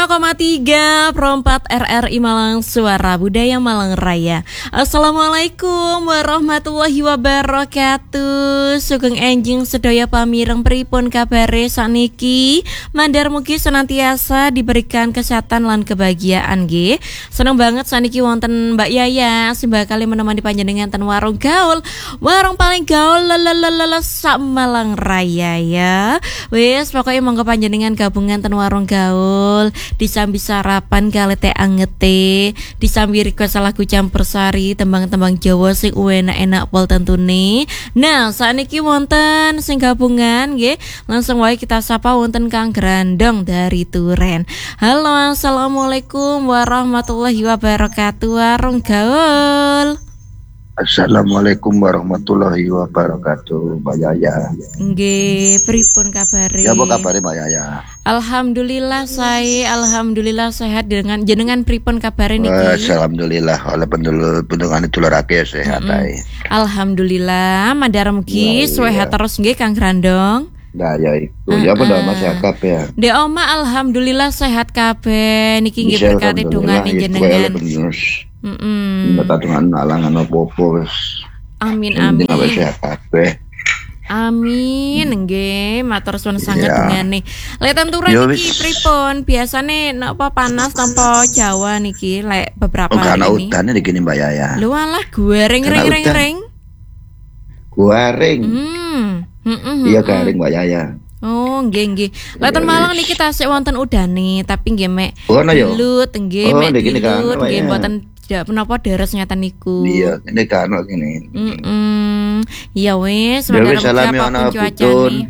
3 Perempat RRI Malang, Suara Budaya Malang Raya. Assalamualaikum warahmatullahi wabarakatuh. Sugeng enjing sedaya pamireng pripun kabare sakniki? Mandar mugi senantiasa diberikan kesehatan lan kebahagiaan nggih. Seneng banget sakniki wonten Mbak Yaya sing bakal menemani panjenengan ten warung gaul. Warung paling gaul sak Malang Raya ya. Wis pokoknya monggo panjenengan gabungan ten warung gaul. Disambi sarapan kali teh angete, disambi request lagu campursari tembang-tembang Jawa sing enak-enak pol tentune. Nah, sakniki wonten sing gabungan nggih. Langsung wae kita sapa wonten Kang Grandong dari Turen. Halo, assalamualaikum warahmatullahi wabarakatuh. Warung gaul. Assalamualaikum warahmatullahi wabarakatuh, Mbak Yaya. Nggih, pripun kabare? Ya, apa kabare Mbak Yaya? Alhamdulillah sehat dengan jenengan pripun kabare niki? Alhamdulillah oleh pendungan itu lorake sehat ae. Alhamdulillah, mandar mugi sehat terus nggih Kang Grandong. Nah ya itu, ya pada Mas sehat ya. Dek Oma alhamdulillah sehat kabeh niki nggih berkati dongane jenengan. Minta dengan alangan apa-apa wis. Amin. Sehat kabeh. Amin nggih, matur suwun sanget dongane. Lek tenturan iki pripun? Biasane napa panas tanpa Jawa niki lek beberapa hari ini. Karena udan iki Mbak Yaya. Lho alah goreng ring. Goreng. Iya garing Mbak Yaya. Oh, nggih. Leten Malang niki tasik wonten udane, tapi nggih mek dilut nggih mek dilut nggih mboten menapa deres nyata niku. Iya, ini kan ngene. Iya wis, salami ana putun.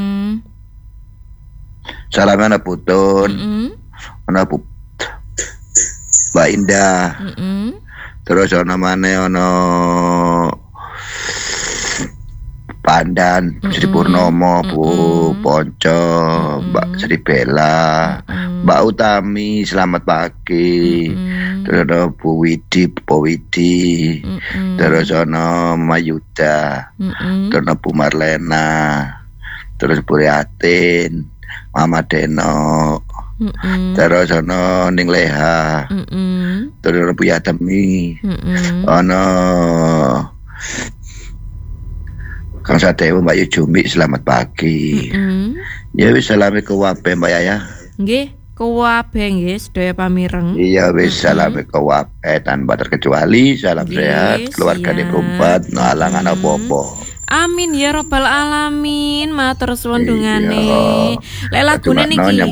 Salami ana putun. Ana Mbak Indah. Terus ana maneh ana Pandan, Sri Purnomo, Bu Ponco, Mbak Sri Bella, Mbak Utami, selamat pagi. Terus ada Bu Widi, Bu Widi. Terus ada Mayuda. Terus ada Bu Marlena. Terus Bu Riatin, Mama Deno. Terus ada Ning Leha. Terus ada Bu Yatemi. Ada Kang Sadewo, Mbak Yujumi, selamat pagi. Ya wis salame ke wape Mbak Yaya. Nggih, ke wape nggih sedaya pamireng. Iya wis salame ke wape tanpa terkecuali. Salam sehat keluarga di Rumpat, no alangan apa-apa. Amin ya rabbal alamin. Matur suwun dongane. Lek lagune niki.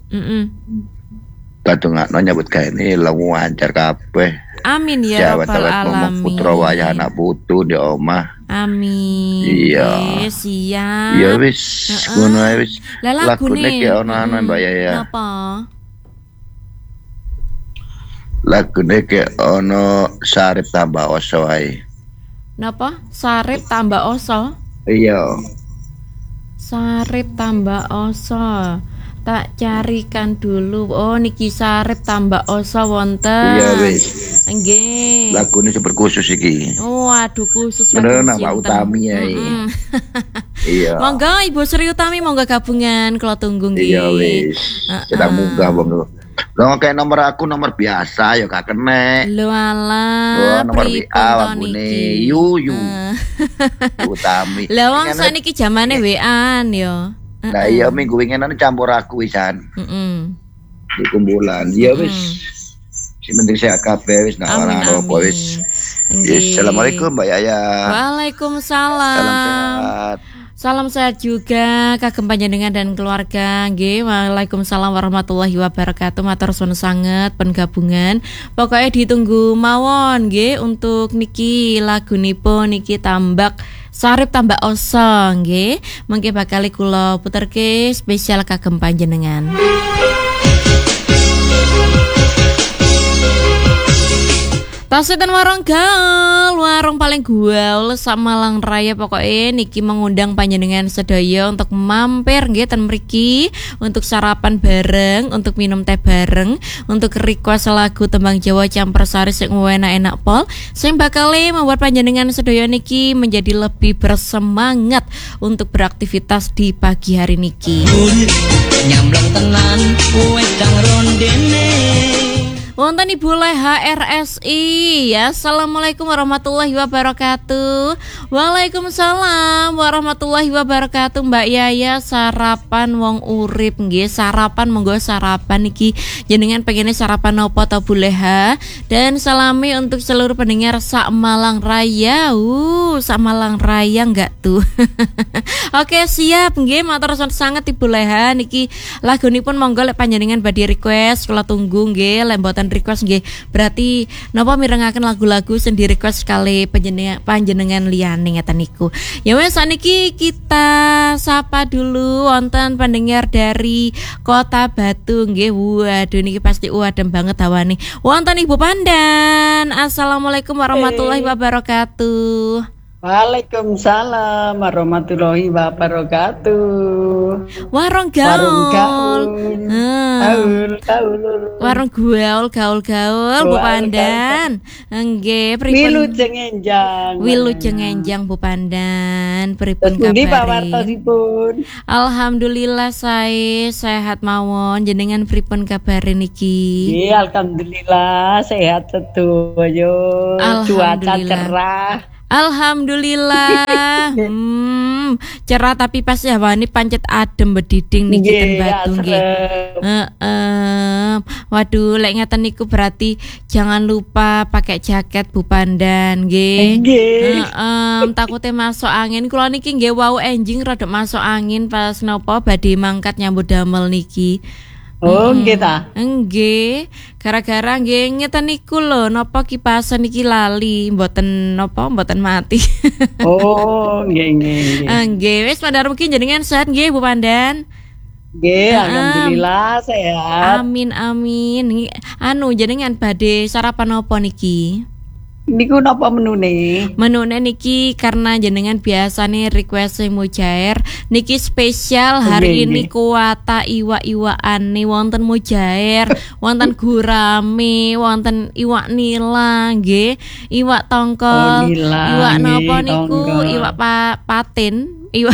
Kadungakno nyambut gawe ini lancar kabeh. Amin ya rabbal alamin. Putra wayah anak putu di omah. Amin. Iya. Siap. Iya wis, ngono ae wis. Lagune ki ana Mbak Yaya. Napa? Lagune ki ana Sarip tambah oso ae. Napa? Sarip tambah oso? Iya. Sarip tambah oso. Tak carikan dulu. Oh niki Sarip tambah oso wonten. Iya wis. Nggih. Lagune super khusus iki. Oh aduh khusus bener nama Utami ya. Iya. Monggo Ibu Sri Utami monggo gabungan kula tunggu nggih. Iya wis. Sedang munggah monggo. Lho kayak nomor aku nomor biasa ya gak kene. Lho alah. Nomor WA wabune Yu. Utami. Lah wong saniki jamane WA-an ya. Nah iya minggu winginan campur aku wisan. Di kumpulan. Iya wis. Si penting sehat kabeh wis nak ora apa wis. Assalamualaikum Mbak Yaya. Waalaikumsalam. Salam sehat. Salam sehat juga kagem panjenengan dan keluarga nggih. Waalaikumsalam warahmatullahi wabarakatuh. Matur suwun sanget penggabungan. Pokoknya ditunggu mawon nggih untuk niki lagunipun niki tambak Sarip tambah oso nggih. Mengke bakal kula puterke spesial kagem panjenengan. Kasetan warung gaul, warung paling gaul sak Malang Raya pokoknya niki mengundang panjenengan sedaya untuk mampir nggih ten mriki untuk sarapan bareng, untuk minum teh bareng, untuk request lagu tembang Jawa campursari sing enak pol sing bakal membuat panjenengan sedaya niki menjadi lebih bersemangat untuk beraktivitas di pagi hari niki. Nyamblong tenan wedang rondene. Wonten Ibu Leha RSI ya. Assalamualaikum warahmatullahi wabarakatuh. Waalaikumsalam warahmatullahi wabarakatuh. Mbak Yaya sarapan wong urip nggih. Sarapan monggo sarapan iki. Jenengan pengennya sarapan opo to Bu Leha? Dan salami untuk seluruh pendengar sak Malang Raya. Sak Malang Raya enggak tuh. Oke, siap nggih. Matur sangat Ibu Leha niki lagunipun monggo lek panjenengan badhe request kula tunggu nggih lembotan request nggih. Berarti napa mirengaken lagu-lagu sing di request kali panjenengan liyane ngeten niku. Ya wes saniki kita sapa dulu wonten pendengar dari Kota Batu nggih. Waduh niki pasti adem banget hawane. Wonten Ibu Pandan. Assalamualaikum warahmatullahi wabarakatuh. Waalaikumsalam warahmatullahi wabarakatuh. Warung gaul. Warung gaul Bu Pandan. Nggih, pripun? Wilujeng enjang Bu Pandan. Pripun kabare? Alhamdulillah saya sehat mawon. Jenengan pripun kabare niki? Nggih, alhamdulillah sehat sedoyo. Cuaca cerah. Alhamdulillah. Cerah tapi pas hawane pancet adem bediding niki ten Batu nggih. Waduh, lek ngeten niku berarti jangan lupa pakai jaket Bu Pandan nggih. Takute masuk angin. Kula niki nggih wau enjing rada masuk angin pas napa badhe mangkat nyambut damel niki. Oh, nggih ta? Nggih. Gara-gara nggih ngeten niku lho, napa kipasan iki lali, mboten mati. Oh, nggih. Nggih, wis pandhar mugi jenengan sehat nggih Bu Pandan. Nggih, alhamdulillah sehat. Amin. Anu jenengan badhe sarapan apa niki? Niku napa menune? Menune niki karena jenengan biasane request mujair niki spesial hari ini kuata iwak-iwakane wonten mujair, wonten gurame, wonten iwak nila nggih, iwak tongkol, iwak napa niku, iwak patin, iwak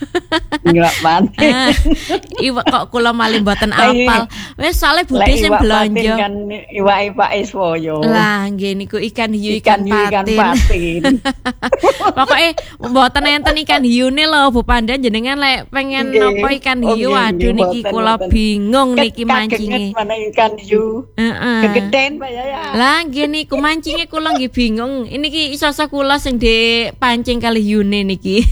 iwak kok kula malih mboten apal. Wis sale Budi sing blonjo. Kan iwak Iswoyo. Lah nggih niku ikan hiu ikan patin. Pokoke mboten enten ikan hiune lho Bu Pandan jenengan lek pengen nopo ikan hiu waduh niki kula bingung niki mancinge. Mana ikan hiu? Kegeden Pak Yaya. Lah nggih niku mancinge kula nggih bingung. Niki iso-iso kula sing dipancing kali hiune niki.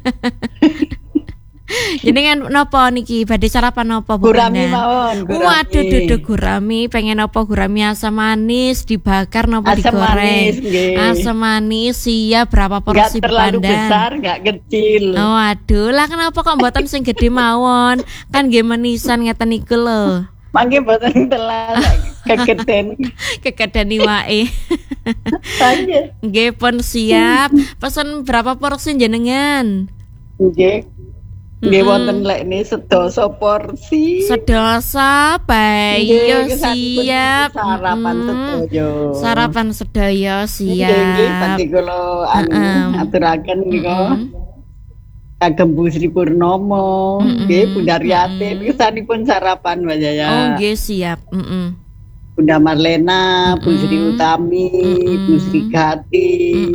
Jenengan napa niki badhe sarapan napa Bu Pandan? Gurami mawon, gurami. Waduh duduk gurami, pengen napa gurami asam manis dibakar napa digoreng? Asam manis siap berapa porsi Bu Pandan? Enggak terlalu besar, enggak kecil. Oh aduh, lah kenapa kok mboten sing gedhe mawon? Kan nggih menisan ngeten niku lho. Mangke mboten telas kegeden. Kegeden iwake. Nggih pun siap. Pesen berapa porsi jenengan? Nggih. Nggih wonten lek ne sedasa porsi. Sedasa bae siap. Sarapan sedaya. Sarapan sedaya siap. Nggih pati kula aturaken nika. Kagem Bu Sri Purnomo, nggih Bunda Riate niku sarapan Mbak Yaya. Oh nggih siap. Bunda Marlena, Bu Sri Utami, Bu Sri Gati.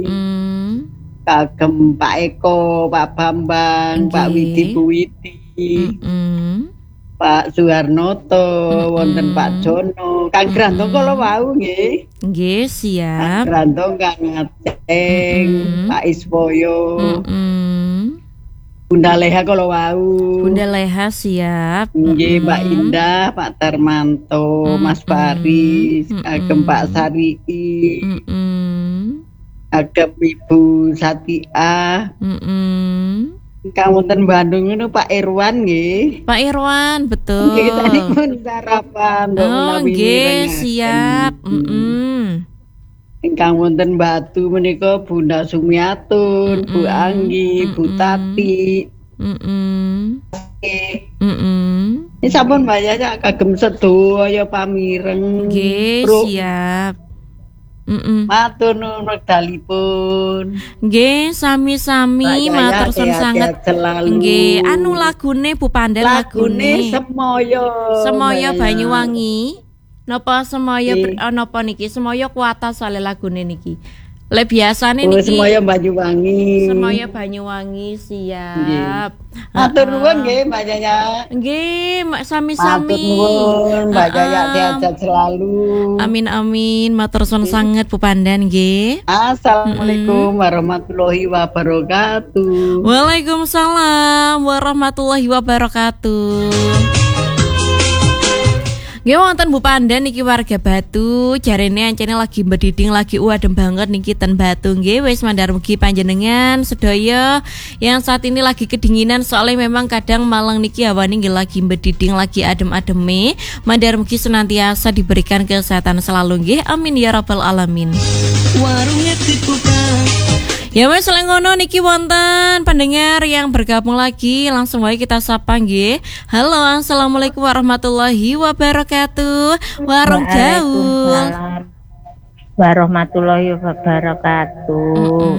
Kagem Pak Eko, Pak Bambang, Pak Widi Bu Widi, Pak Suharnoto, wonten Pak Jono, Kang Grantong kala wau nggih. Nggih, siap. Kang Grantong, Kang Ngaceng, Pak Iswoyo. Bunda Leha kala wau. Bunda Leha siap. Nggih, Mbak Indah, Pak Tarmanto, Mas Paris, kagem Pak Sarii. Ada Ibu Satia. Kang wonten Bandung itu Pak Irwan nggih. Pak Irwan, betul. Nggih tadi pun sarapan. Oh nggih, siap. Ingkang wonten Batu menika Bunda Sumiatun, Bu Anggi, Bu Tati. Ini sampun bayanya kagem sedaya pamireng. Nggih, siap. Matur nuwun wekdalipun. Nggih, sami-sami matur suwun sanget. Nggih, anu lagune Bu Pandan lagune Semoyo Banyuwangi. Napa Semoyo napa niki? Semoyo kuwata soal lagune niki. Le biasane niki Semoyo Banyuwangi. Semoyo Banyuwangi, siap. Matur nuwun nggih Mbak Yaya. Nggih, sami-sami. Matur nuwun Mbak Yaya, sehat selalu. Amin amin, matur suwun sanget Bu Pandan nggih. Assalamualaikum warahmatullahi wabarakatuh. Waalaikumsalam warahmatullahi wabarakatuh. Nggih wonten Bu Pandan niki warga Batu, jarene ancene lagi bediding lagi adem banget niki ten Batu nggih. Wis mandhar mugi panjenengan sedaya yang saat ini lagi kedinginan soalnya memang kadang Malang niki awane nggih lagi bediding lagi adem-ademe. Mandhar mugi senantiasa diberikan kesehatan selalu nggih. Amin ya rabbal alamin. Warungnya dibuka. Ya wes ngono niki wonten pendengar yang bergabung lagi, langsung wae kita sapa nggih. Halo, assalamualaikum warahmatullahi wabarakatuh. Warung Gaul. Warahmatullahi wabarakatuh.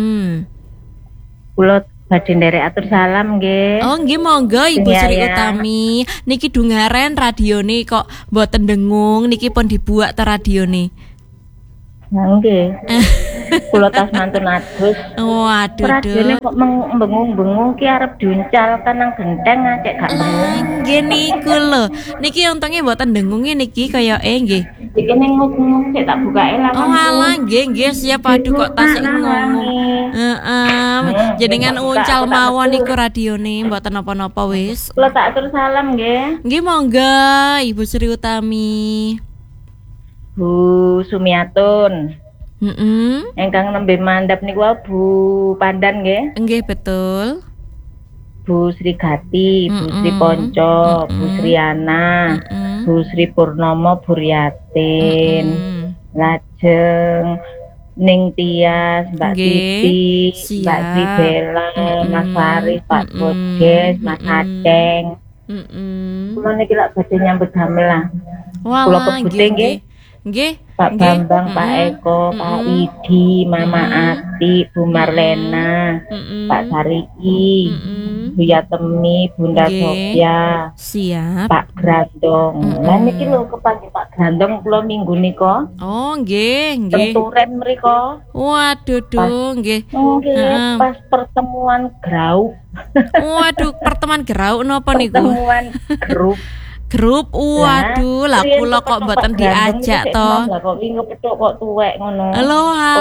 Kula badhe nderek atur salam nggih. Oh nggih monggo Ibu Sri Utami. Niki dungaren radione kok mboten dengung, niki pun dibuak ta radione. Nggih. Kula tas mantun adus. Waduh. Radione kok bengung-bengung ki arep diuncal kan nang genteng acek gak bengung. Nggih niku lho. Niki untunge mboten dengunge niki kaya nggih. Iki ning ngomong sik tak bukae lah. Oh alah nggih siap aduh kok tasik ngomong. Heeh. Jenengan uncal mawon niku radione mboten napa-napa wis. Kula tak atur salam nggih. Nggih monggo Ibu Sri Utami. Bu Sumiatun. Engkang nembe mandhap niku Bu Pandan nggih. Nggih betul. Bu Sri Gati, Bu Sri Ponco, Bu Sri Ana, Bu Sri Purnomo, Bu Riatin. Lajeng Ning Tias, Mbak Titi, Mbak Sri Bella, Mas Faris, Pak Bodes, Mas Adeng. Kula niki lak badhe nyambut damel lah. Kula kebute nggih. Nggih. Pak Bambang, Pak Eko, Pak Widi, Mama Ati, Bu Marlena, Pak Sariki, Bu Yatemi, Bunda Sofia, siap. Pak Grandong. Lah niki lho kepanggih Pak Grandong kula minggu nika. Oh, nggih, nggih. Tenturen mriko. Waduh, nggih. Nggih, pas pertemuan Grauk. Waduh, pertemuan Grauk napa niku? Pertemuan grup, waduh, lah kula kok mboten diajak to. Lah kok wingi kepethuk kok tuwek ngono. Lho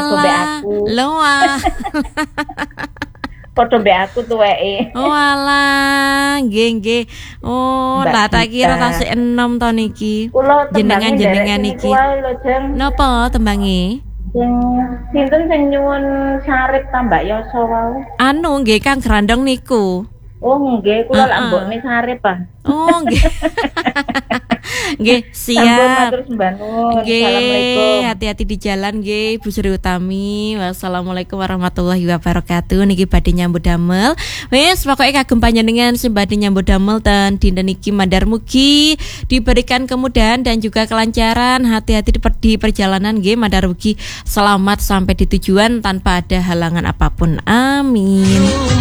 Padha mbek aku tuweke. Oh alah, nggih. Oh, lah tak kira tasik enom to niki. Jenengan niki. Napa tembange? Sinten sing nyuwun sarip tambak Yoso wau? Anu nggih Kang Grandong niku. Oh nggih, kula lak mbokne sarip ah. Oh nggih. Nggih, siap. Nggih, hati-hati di jalan nggih Bu Sri Utami. Wassalamualaikum warahmatullahi wabarakatuh. Niki badhe nyambut damel. Wis pokoke kagem panjenengan sing badhe nyambut damel ten dinten iki mandhar mugi diberikan kemudahan dan juga kelancaran. Hati-hati di perjalanan nggih, mandhar mugi selamat sampai di tujuan tanpa ada halangan apapun. Amin.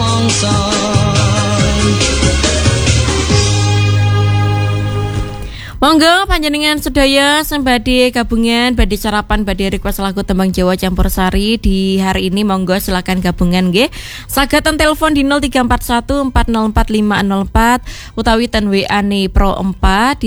Monggo panjenengan sedaya sembadi gabungan badhe sarapan badhe request lagu tembang Jawa campursari di hari ini monggo silakan gabungan nggih. Sagatan telepon di 0341404504 utawi ten WA ne Pro 4 di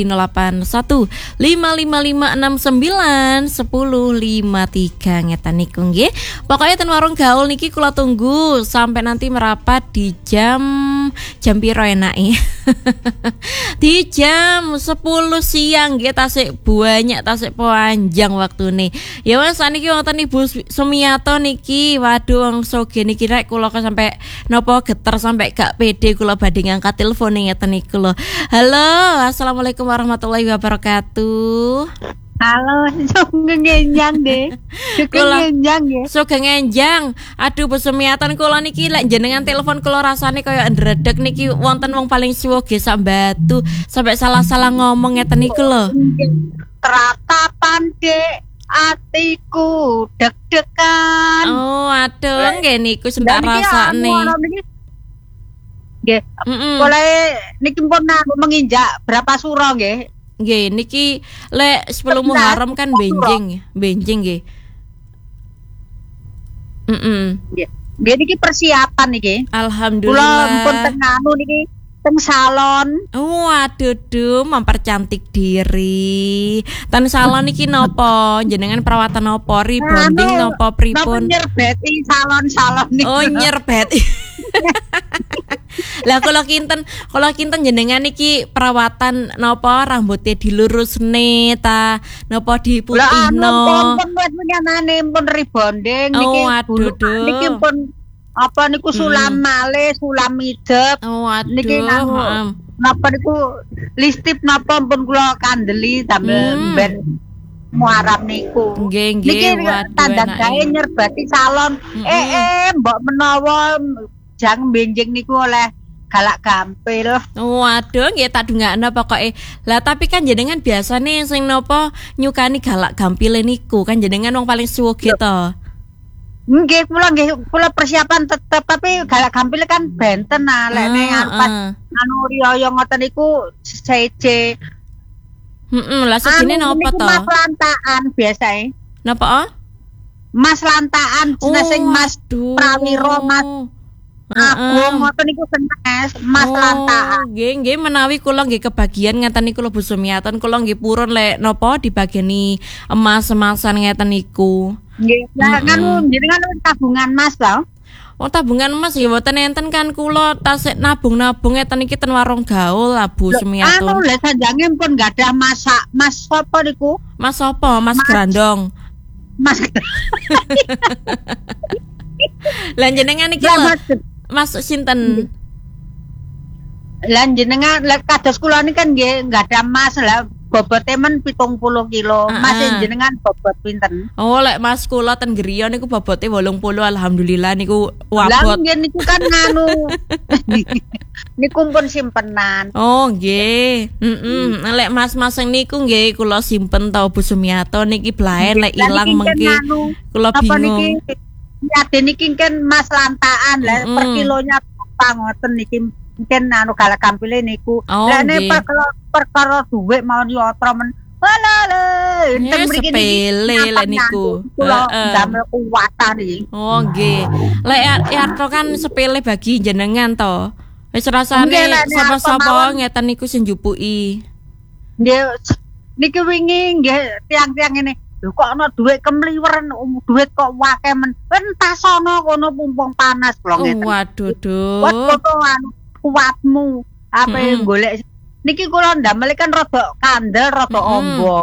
081556910153 ngeten niku nggih. Pokoknya ten warung gaul niki kula tunggu sampai nanti merapat di jam piro enake. Di jam 10 siang nggih tasik banyak tasik panjang waktune. Ya wis saniki wonten Ibu Sumiato niki. Waduh wong soge niki rek kula kok sampai napa geter sampai gak pede kula badhe ngangkat telepon ngeten niku lho. Halo, assalamualaikum warahmatullahi wabarakatuh. Halo, sugeng enjang deh. Sugeng enjang ya. Sugeng enjang. Aduh Bu Sumiatan kula niki lek jenengan telepon kula rasane kaya ndredeg niki wonten wong paling suwo ge sak batu sampai salah-salah ngomong ngeten niku lho. Teratapan dek atiku deg-degan. Oh, aduh nggih niku sentak rasane. Nggih. Mulai niki pun menginjak berapa suro nggih? Nggih, niki lek 10 Muharram kan benjing nggih. Nggih. Nggih niki persiapan niki. Alhamdulillah. Kula pun teng anu niki teng salon. Waduh, mempercantik diri. Ten salon niki nopo? Jenengan perawatan nopo? Rebonding nopo pripun? Nopo nyerbeti salon-salon niki. Oh, nyerbeti. Lah kalau kinten jenengan niki perawatan napa rambutnya dilurusne ta napa diputihno. Lah pun wis nyanane pun rebonding niki. Oh aduh. Niki pun apa niku sulam malih, sulam midep. Oh aduh. Niki napa niku listip napa pun kula kandeli damel ben Muharram niku. Nggih, niki tanda gawe nyerbati salon. Mbok menawa jang benjing niku oleh galak gampil. Waduh, nggih tak dungakno pokoke. Lah tapi kan jenengan biasane sing napa nyukani galak gampile niku kan jenengan wong paling suwo gitu. Nggih, kula persiapan tetep tapi galak gampile kan benten lek ning anu riyo ngoten niku sece. Lah sejene napa to? Mas lantaan biasae. Napa? Mas lantaan sing Mas Prawiro, Mas Aku ngoten niku senes Mas lantaan. Nggih menawi kula nggih kebagian ngeten niku lho Bu Sumiatan kula nggih purun lek napa dibageni emas-emasan ngeten niku. Nggih, lah kan jenengan tabungan Mas lho. Oh tabungan emas nggih mboten enten kan kula tasik nabung-nabung ngeten iki ten warung gaul lah Bu Sumiatan. Anu lha sanjange pun gadah masak Mas sapa niku? Mas sapa? Mas Grandong. Mas. Lah jenengan iki lho. Mas sinten? Lan jenengan kados kula niki kan nggih ada mas lah bobote men 70 kilo. Mas jenengan bobot pinten? Oh lek mas kula ten griya niku bobote 80 alhamdulillah niku wabot. Lah nggih niku kan nganu. Niku pun simpenan. Oh nggih. Lek mas-mas niku nggih kula simpen tau Bu Sumiato niki blaen lek ilang mengki kula bingung. Ya niki kan mas lantaan lah per kilonya ngoten niki mungkin anu galak gampile niku. Lah nek perkara dhuwit mau nyotro men. Walah enten mriki sepele lek niku. Damel kuwatan iki. Oh nggih. Lek arto kan sepele bagi jenengan to. Wis rasane sapa-sapa ngeten niku sing njupuki. Nggih niki wingi nggih tiang-tiang ngene. Lho kok ana dhuwit kemliweren, dhuwit kok wake men. Entah sono kono pumpung panas kula ngeten. Waduh. Wat anu kuatmu ape golek. Niki kula ndamel kan rada kandel, rada ombo.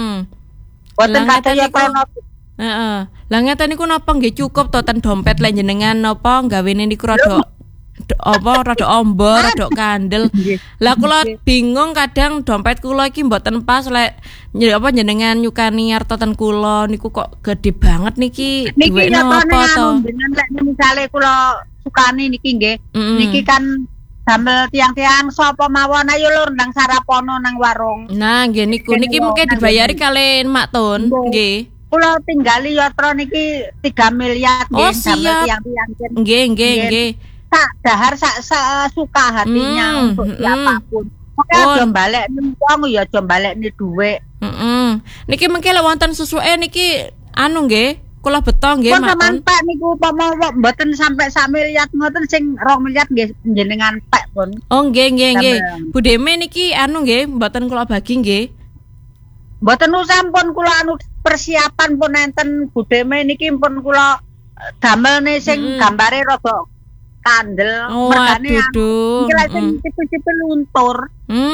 Boten kadaya kono. Heeh. Lah ngeten niku napa nggih cukup to ten dompet lek jenengan napa gawene niku rada rada ombo, rada kandel. Lah kula bingung kadang dompet kula iki mboten pas lek jenengan nyukani arta ten kula niku kok gede banget niki duwe napa to? Lek misale kula sukani niki nggih. Niki kan damel tiang-tiang sapa mawon ayo lur ndang sarapono nang warung. Nah, nggih niku niki mungkin dibayari kalian Mak Tun, nggih. Kula tinggali yatra niki 3 miliar nggih damel tiang-tiang. Nggih. Tak dahar suka hatinya untuk siapapun. Oke, aja balekne wong ya aja balekne dhuwit. Niki mengke lek wonten susuke niki anu nggih, kula beto nggih Mak. Pun pek niku upama mboten sampai 1 miliar ngoten sing 2 miliar nggih jenengan pek pun. Oh nggih. Bu Deme niki anu nggih, mboten kula bagi nggih. Mboten usah pun kula anu persiapan pun enten Bu Deme niki pun kula damelne sing gambare rada kandel mergane aduh. Iki lek sing luntur.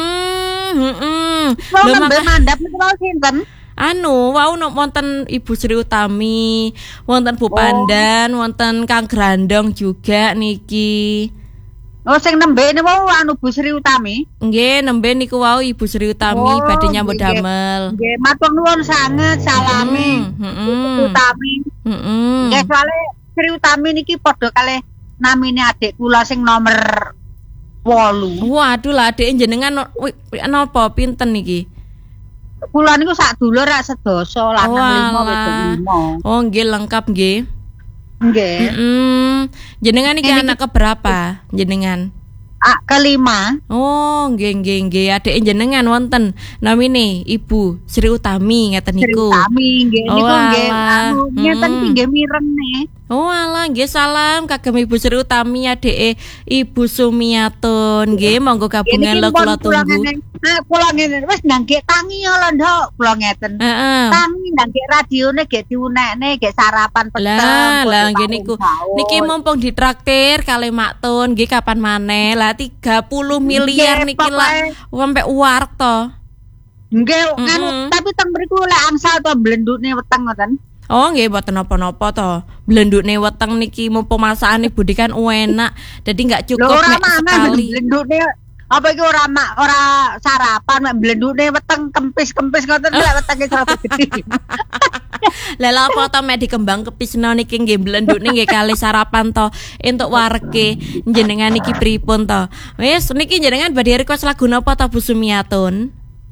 Lho mandap niku sinten? Anu, wau wonten Ibu Sri Utami, wonten Bu Pandan, wonten Kang Grandong juga niki. Oh sing nembe niku anu Bu Sri Utami. Nggih, nembe niku wau Ibu Sri Utami badhe nyambut damel. Nggih, matur nuwun sanget salami. Utami. Nggih, soalé Sri Utami niki padha kalih namine adik kula sing nomor 8. Waduh lah adik jenengan napa pinten niki? Kula niku sak dulur rak sedasa lanang 5 wedok 5. Oh nggih lengkap nggih. Nggih. Jenengan iki anak keberapa jenengan? Kelima. Oh, nggih. Adik jenengan wonten namine Ibu Sri Utami ngeten niku. Sri Utami nggih niku nggih anu ngeten iki nggih mirene. Oh alah nggih salam kagem Ibu Sri Utami adike Ibu Sumiatun nggih monggo gabungan lho kula tunggu. Kula ngene wis nangge tangi lho Nduk kula ngeten. Tangi nangge radione ge diunekne ge sarapan peteng. Lah nggih niku. Niki mumpung ditraktir kalih Maktun nggih kapan maneh. Lah 30 miliar niki lah sampai wareg to. Nggih anu tapi teng mriku lek angsal to blendukne weteng ngoten. Oh nggih mboten napa-napa to. Blendukne weteng niki mumpung masakane Budi kan enak. Dadi enggak cukup nek sekali. Blendukne apa iki ora sarapan mek blendukne weteng kempis-kempis ngoten lek wetenge rada gedhe. Lah apa to mek dikembang kepisno niki nggih blendukne nggih kalih sarapan to entuk warege jenengan niki pripun to. Wis niki jenengan badhe request lagu napa to Bu Sumiatun?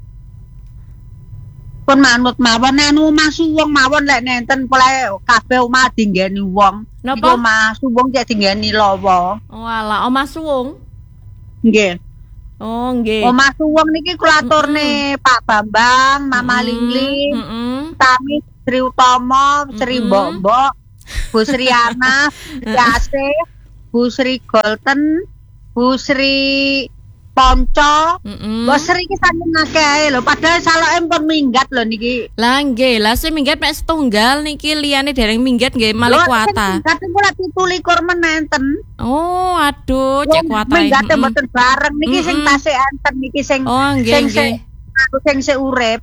Pun manut mawon anu Mas Suwung mawon lek nenten pole kabeh omah dinggeni wong. Napa Mas Suwung cek dinggeni lawa. Oh alah Mas Suwung. Nggih. Oh nggih. Mas Suwung niki kula aturne Pak Bambang, Mama Lingling, Tami Sri Utomo, Sri Mbok, Bu Sri Ana, Yase, Bu Sri Golden, Bu Sri Ponco, bos Sri iki saking akeh lho, padahal saloke pun minggat lho niki. Lah nggih, lah sing minggat mek setunggal niki liyane dereng minggat nggih malih kuata. Kadang kula 17 menenten. Oh, aduh, cek kuata. Minggat mboten bareng niki sing tasih enten niki sing nggih. Aku sing seurip.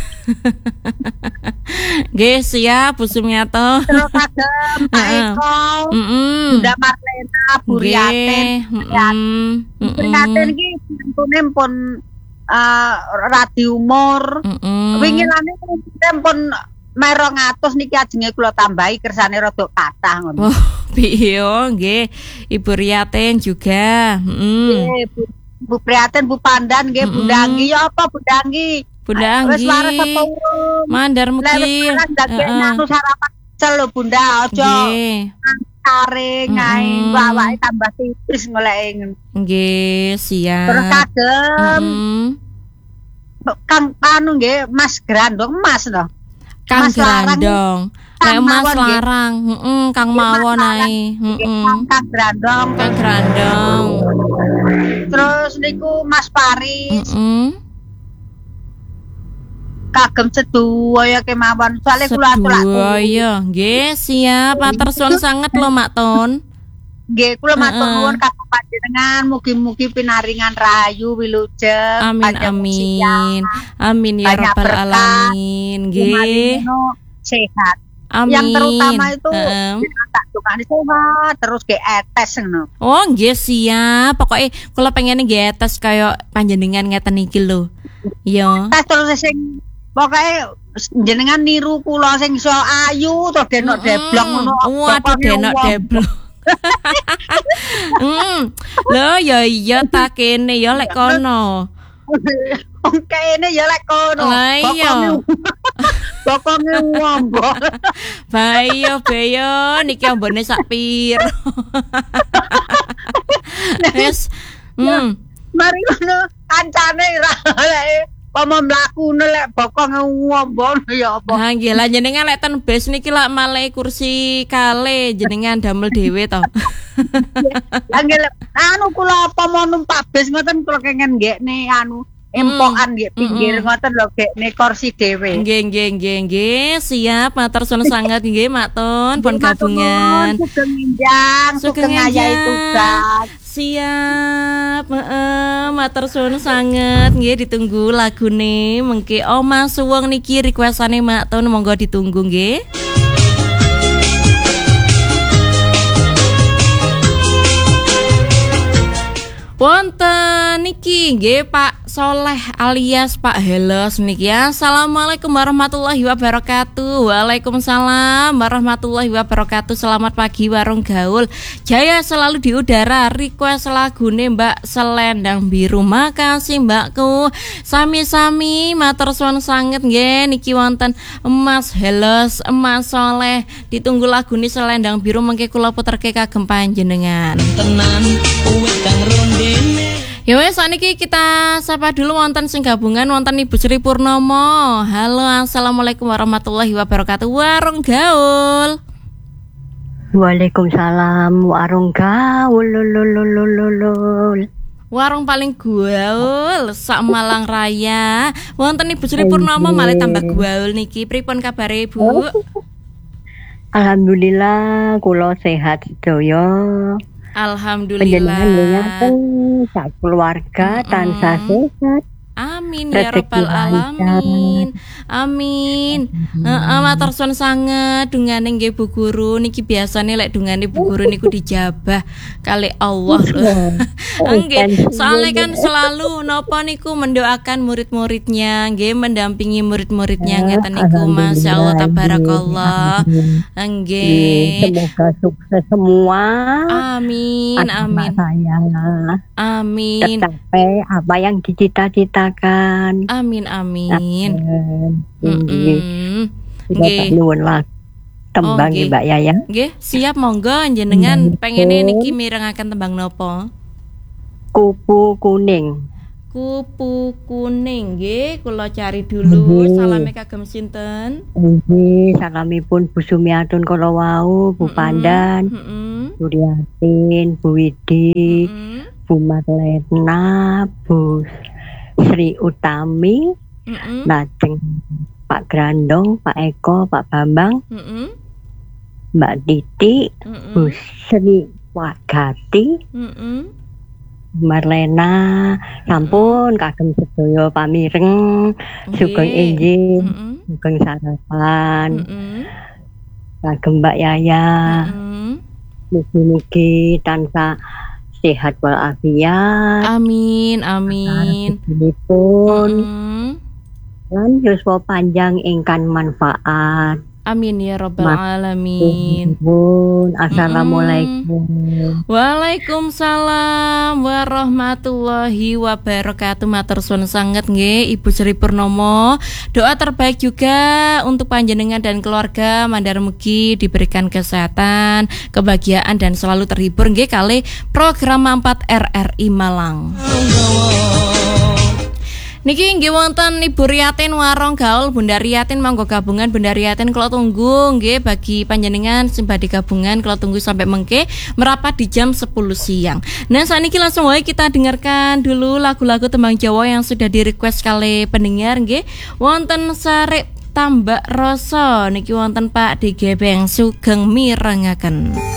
Nggih, siap Bu Sumiatun. Terus kagem Pak Eko. Bunda Marlena, Bu Riatin. Riatin iki santune pun radi umur. Wingi lane pun 200 niki ajenge kula tambahi kersane rada kathah ngono. Oh, piye nggih. Ibu Riatin juga. Nggih, Bu Priatin, Bu Pandan nggih, Bu Dangi ya apa Bu Dangi. Bu Dangi. Wis waras apa urung? Mandar mugi. Anu sarapan cel lho Bunda aja. Nggih. Taring ae awake tambah tipis goleke. Nggih, siap. Terus kagem Kang anu nggih Mas Grandong Mas to. Kang Grandong. Kayak Mas Larang, Kang Mawon ae, Kang Grandong. Terus niku Mas Paris. Kagem sedaya kemawon. Soale kula atur. Sedaya, nggih, siap. Matur suwun sanget lho, Mak Ton. Nggih, kula matur nuwun kagem panjenengan, mugi-mugi pinaringan rahayu wilujeng. Amin. Amin ya rabbal alamin. Nggih. Sehat. Amin. Yang terutama itu tak dukane sehat terus ge etes ngono. Oh, nggih siap. Pokoke kula pengen nggih etes kaya panjenengan ngeten iki lho. Iya. Tes terus sing pokoke jenengan niru kula sing iso ayu to denok deblok ngono. Waduh denok deblok. Lho ya iya ta kene ya lek kono. Kene ya lek kono. Pokoke wombok. Bayo niki ambone sak piro. Wes. Mari ngono kancane ra lek pamon mlakune lek bokonge wombok ya apa. Ha nggih lah jenengan lek ten bes niki lak male kursi kale jenengan damel dhewe to. Lah nggih anu kula pamon numpak bes ngoten kula kengen nggekne anu empokan nggih pinggir ngoten lho gekne kursi dhewe. Nggih, siap matur suwun sanget nggih Mak Ton pun gabungan. Sugeng ayahi tugas. Siap, matur suwun sanget nggih ditunggu lagune mengke Oma Suwung niki requestane Mak Ton monggo ditunggu nggih. Wonten niki nggih Pak Soleh alias Pak Helos niki ya. Assalamualaikum warahmatullahi wabarakatuh. Waalaikumsalam warahmatullahi wabarakatuh. Selamat pagi warung gaul. Jaya selalu di udara. Request lagune Mbak Selendang Biru. Makasih Mbakku. Sami-sami matur suwun sanget nggih niki wonten Mas Helos, Mas Soleh. Ditunggu lagune Selendang Biru mengke kula puterke kagem panjenengan. Tenan uwit kang ronde. Ya wes saniki kita sapa dulu wonten sing gabungan wonten Ibu Sri Purnomo. Halo, assalamualaikum warahmatullahi wabarakatuh. Warung gaul. Waalaikumsalam warung gaul. Warung paling gaul sak Malang Raya. Wonten Ibu Sri Purnomo malah tambah gaul niki. Pripun kabare Bu? Alhamdulillah kula sehat sedaya. Alhamdulillah. Sak keluarga tansah sehat. Amin ya rabbal alamin. Amin. Matur suwun sanget dungane nggih Bu Guru niki biasane lek dungane Bu Guru niku dijabah kali Allah lho. Nggih, soalnya kan selalu napa niku mendoakan murid-muridnya, nggih mendampingi murid-muridnya ngeten niku masyaallah tabarakallah. Nggih. Semoga sukses semua. Amin. Amin. Amin. Tercapai apa yang dicita-citakan. Amin amin. Nggih. Nuwun lah. Tembang nggih Mbak Yayang. Nggih, siap monggo njenengan pengene niki mirengaken tembang napa? Kupu kuning. Kupu kuning nggih, kula cari dulu. Salame kagem sinten? Nggih, salamipun Bu Sumiatun kala wau, Bu Pandan, Bu Riatin, Bu Widi, Bu Marlena, Bu Sri Utami, lajeng Pak Grandong, Pak Eko, Pak Bambang, Mbak Titi, Bu Sri Wagati, Marlena, sampun kagem sedaya pamireng, sugeng enjing, sugeng sarapan, kagem Mbak Yaya, mugi-mugi tansah sehat walafiat. Amin amin. Lan yuswa panjang ingkang manfaat. Amin ya rabbal alamin. Assalamualaikum. Waalaikumsalam warahmatullahi wabarakatuh. Matur suwun sanget nggih Ibu Sri Purnomo. Doa terbaik juga untuk panjenengan dan keluarga. Mandar mugi diberikan kesehatan, kebahagiaan dan selalu terhibur nggih kali program 4 RRI Malang. Niki nggih wonten Ibu Riatin warung gaul Bunda Riatin monggo gabungan Bunda Riatin kalau tunggu nggih bagi panjenengan sing badhe gabungan kalau tunggu sampai mengke merapat di jam 10 siang. Nah saniki langsung wae kita dengarkan dulu lagu-lagu tembang Jawa yang sudah di-request kali pendengar nggih. Wonten Sarek Tambak Rasa niki wonten Pak DGBeng sugeng mirengaken.